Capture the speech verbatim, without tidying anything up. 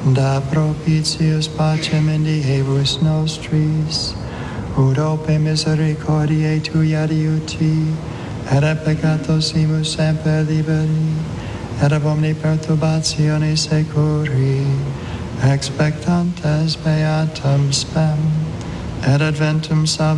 da propitius pacem in diebus nostris, ut ope misericordiae Tui adiuti, et a peccatos imus semper liberi, et ab omni perturbatione securi, expectantes beatum spem, et adventum salvationem